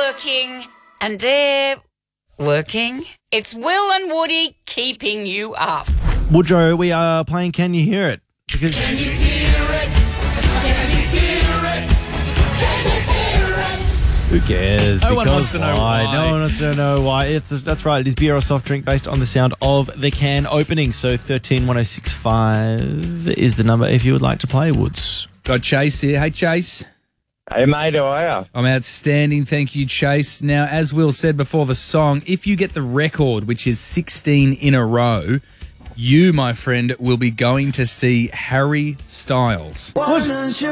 working and they're working. It's Will and Woody keeping you up. Woodrow, we are playing Can You Hear It? Because Can you hear it? Can you hear it? Can you hear it? who cares? No one Because wants to know why. No one wants to know why. That's right. It is beer or soft drink based on the sound of the can opening. So 131065 is the number if you would like to play, Woods. Got Chase here. Hey, Chase. Hey, mate, how are you? I'm outstanding. Thank you, Chase. Now, as Will said before the song, if you get the record, which is 16 in a row, you, my friend, will be going to see Harry Styles. What?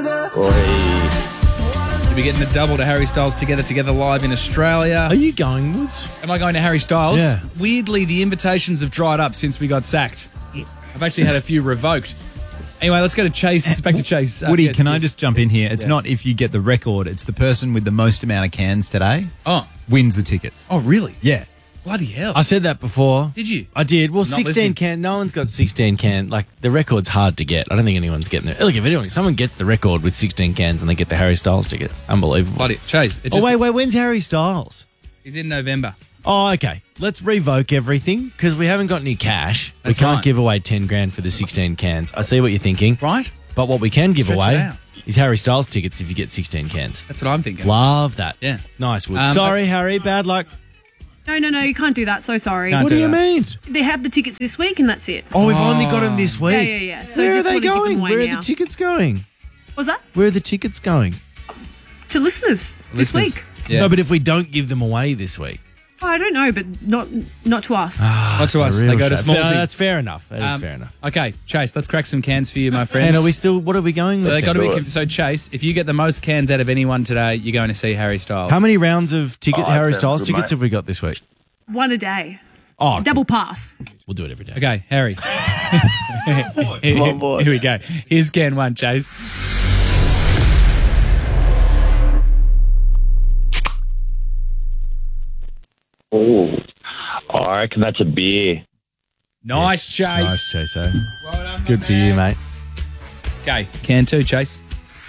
You'll be getting the double to Harry Styles Together live in Australia. Are you going, Woods? Am I going to Harry Styles? Yeah. Weirdly, the invitations have dried up since we got sacked. I've actually had a few revoked. Anyway, let's go to Chase. Back to Chase. Woody, yes, can I yes. just jump in here? It's not if you get the record, it's the person with the most amount of cans today Oh. wins the tickets. Oh, really? Yeah. Bloody hell. I said that before. Did you? I did. Well, Not 16 listening. can. No one's got 16 can. Like, the record's hard to get. I don't think anyone's getting it. Look, if someone gets the record with 16 cans and they get the Harry Styles tickets, unbelievable. Bloody Chase. It Oh, just, wait, when's Harry Styles? He's in November. Oh, okay. Let's revoke everything because we haven't got any cash. That's we can't right. give away 10 grand for the 16 cans. I see what you're thinking. Right? But what we can give Stretch it away out. is Harry Styles tickets if you get 16 cans. That's what I'm thinking. Love that. Yeah. Nice, Wood. Sorry, Harry. Bad luck. No, you can't do that. So sorry. Can't What do do you that. mean? They have the tickets this week and that's it. Oh, we've only got them this week. Yeah. So Where are just they want to give going? them away Where are now. the tickets going? What's that? Where are the tickets going? To listeners this Listeners. week. Yeah. No, but if we don't give them away this week. Oh, I don't know, but not to us. Not to That's us. a They real go to shame. Smallsy. That's fair enough. That is fair enough. Okay, Chase, let's crack some cans for you, my friends. And are we still, what are we going with? So they got to then? be. So Chase, if you get the most cans out of anyone today, you're going to see Harry Styles. How many rounds of Harry sounds Styles good, tickets mate. have we got this week? One a day. Oh, Double pass. we'll do it every day. Okay, Harry. Come on, boy. Here we go. Here's can one, Chase. Oh, I reckon that's a beer. Nice, Chase. Nice, Chase. Eh? Well done, Good for you, mate. Okay, can two, Chase.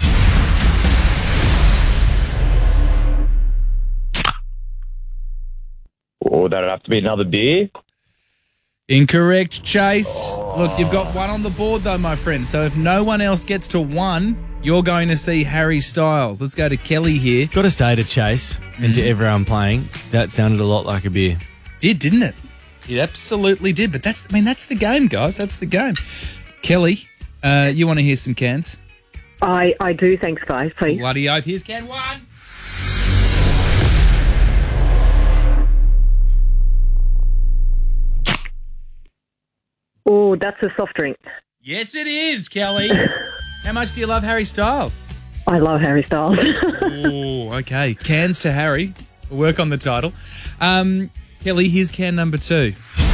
Oh, that'd have to be another beer. Incorrect, Chase. Look, you've got one on the board, though, my friend. So if no one else gets to one, you're going to see Harry Styles. Let's go to Kelly here. Got to say to Chase and to everyone playing, that sounded a lot like a beer. Didn't it? It absolutely did. But that's the game, guys. That's the game. Kelly, you want to hear some cans? I do, thanks, guys, please. Bloody oath. Here's can one. Oh, that's a soft drink. Yes, it is, Kelly. How much do you love Harry Styles? I love Harry Styles. Oh, okay. Cans to Harry. We'll work on the title. Kelly, here's can number 2.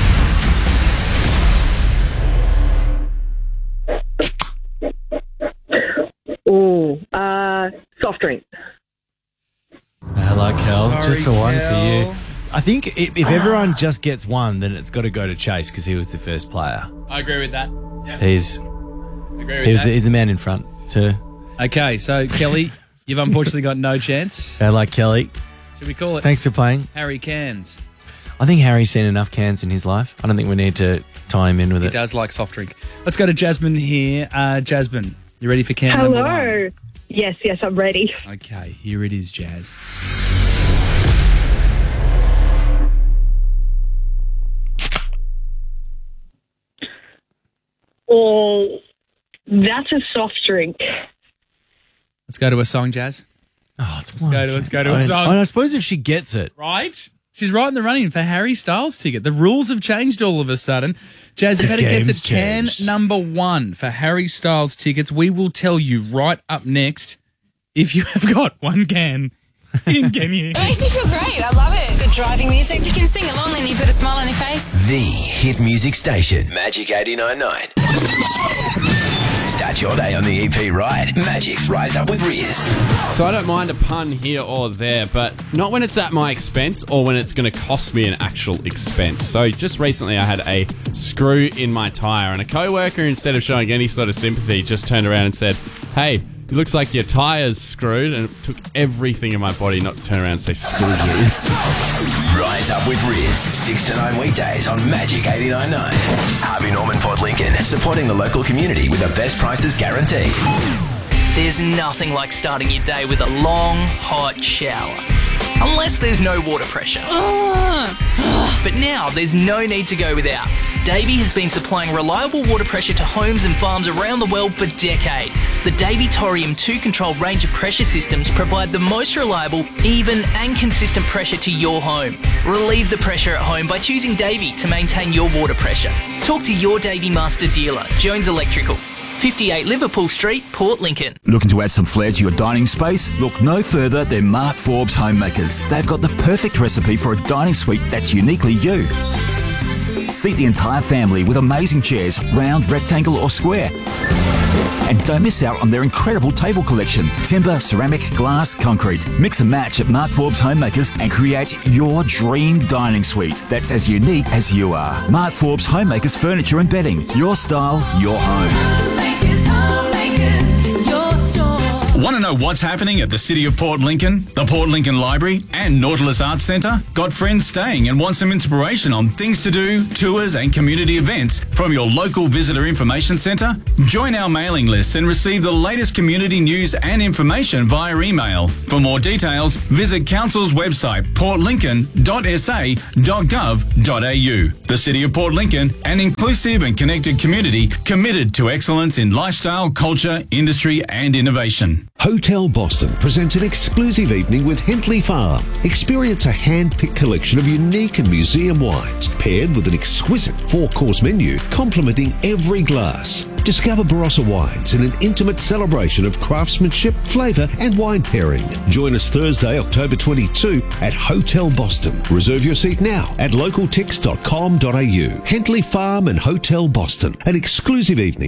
Oh, soft drink. Hello, Kel. Sorry, Just the one Kel. for you. I think if everyone just gets one, then it's got to go to Chase because he was the first player. I agree with that. Yeah, He's agree with that. he's the man in front too. Okay, so Kelly, you've unfortunately got no chance. I like Kelly. Should we call it Thanks for playing. Harry Cans? I think Harry's seen enough cans in his life. I don't think we need to tie him in with He it. does like soft drink. Let's go to Jasmine here. Jasmine, you ready for can number 1? Hello. Yes, I'm ready. Okay, here it is, Jazz. Oh, that's a soft drink. Let's go to a song, Jazz. Oh, it's Let's go to a song. I suppose if she gets it, Right? She's right in the running for Harry Styles ticket. The rules have changed all of a sudden. Jazz, you've had a guess at game's can changed. number 1 for Harry Styles tickets. We will tell you right up next if you have got one can in, can you? It makes me feel great. I love it. Good driving music. You can sing along and you've got a smile on your face. The hit music station, Magic 89.9. Start your day on the EP right. Magic's Rise Up with Riz. So I don't mind a pun here or there, but not when it's at my expense or when it's going to cost me an actual expense. So just recently I had a screw in my tyre and a co-worker, instead of showing any sort of sympathy, just turned around and said, "Hey, It looks like your tire's screwed, and it took everything in my body not to turn around and say screw you. Rise up with Riz, 6 to 9 weekdays on Magic 89.9. Harvey Norman Port Lincoln, supporting the local community with the best prices guaranteed. There's nothing like starting your day with a long, hot shower. Unless there's no water pressure. But now there's no need to go without. Davey has been supplying reliable water pressure to homes and farms around the world for decades. The Davey Torium 2-control range of pressure systems provide the most reliable, even and consistent pressure to your home. Relieve the pressure at home by choosing Davey to maintain your water pressure. Talk to your Davey Master dealer, Jones Electrical. 58 Liverpool Street, Port Lincoln. Looking to add some flair to your dining space? Look no further than Mark Forbes Homemakers. They've got the perfect recipe for a dining suite that's uniquely you. Seat the entire family with amazing chairs, round, rectangle or square. And don't miss out on their incredible table collection. Timber, ceramic, glass, concrete. Mix and match at Mark Forbes Homemakers and create your dream dining suite that's as unique as you are. Mark Forbes Homemakers Furniture and Bedding. Your style, your home. Want to know what's happening at the City of Port Lincoln, the Port Lincoln Library and Nautilus Arts Centre? Got friends staying and want some inspiration on things to do, tours and community events from your local visitor information centre? Join our mailing list and receive the latest community news and information via email. For more details, visit Council's website portlincoln.sa.gov.au. The City of Port Lincoln, an inclusive and connected community committed to excellence in lifestyle, culture, industry and innovation. Hotel Boston presents an exclusive evening with Hentley Farm. Experience a hand-picked collection of unique and museum wines paired with an exquisite 4-course menu complementing every glass. Discover Barossa wines in an intimate celebration of craftsmanship, flavour and wine pairing. Join us Thursday, October 22 at Hotel Boston. Reserve your seat now at localtix.com.au. Hentley Farm and Hotel Boston, an exclusive evening